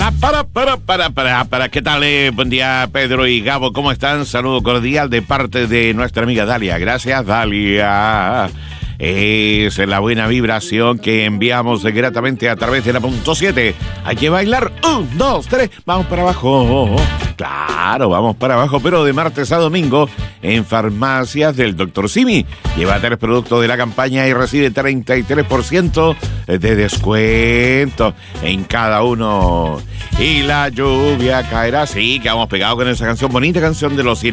¿Qué tal? Buen día, Pedro y Gabo, ¿cómo están? Saludo cordial de parte de nuestra amiga Dalia. Gracias, Dalia. Es la buena vibración que enviamos gratamente a través de la punto 7. Hay que bailar. 1, 2, 3. Vamos para abajo. Claro, vamos para abajo, pero de martes a domingo en farmacias del Dr. Simi. Lleva 3 productos de la campaña y recibe 33% de descuento en cada uno. Y la lluvia caerá. Sí, que vamos pegados con esa canción, bonita canción de los